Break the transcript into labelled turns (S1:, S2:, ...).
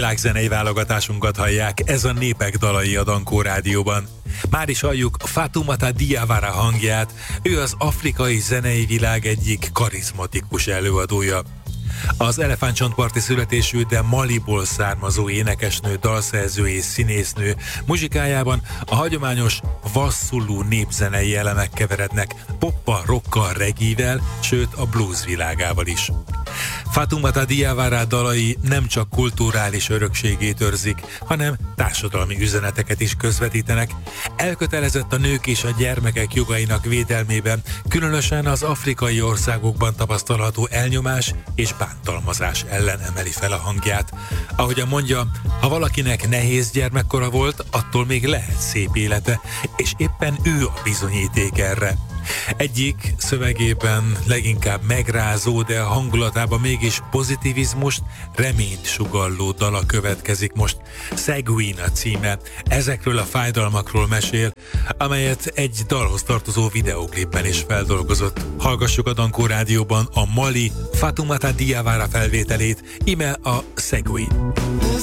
S1: világzenei válogatásunkat hallják, ez a Népek dalai a Dankó Rádióban. Már is halljuk Fatoumata Diawara hangját, ő az afrikai zenei világ egyik karizmatikus előadója. Az elefántcsontparti születésű, de Maliból származó énekesnő, dalszerző és színésznő muzsikájában a hagyományos Wasszulu népzenei elemek keverednek poppal, rockkal, reggae-vel, sőt a blues világával is. Fatoumata Diawara dalai nem csak kulturális örökségét őrzik, hanem társadalmi üzeneteket is közvetítenek. Elkötelezett a nők és a gyermekek jogainak védelmében, különösen az afrikai országokban tapasztalható elnyomás és bántalmazás ellen emeli fel a hangját. Ahogyan mondja, ha valakinek nehéz gyermekkora volt, attól még lehet szép élete, és éppen ő a bizonyíték erre. Egyik szövegében leginkább megrázó, de a hangulatában mégis pozitivizmust, reményt sugalló dala következik most. Seguin a címe, ezekről a fájdalmakról mesél, amelyet egy dalhoz tartozó videóklipben is feldolgozott. Hallgassuk a Dankó Rádióban a mali Fatoumata Diawara felvételét, ime a Seguin.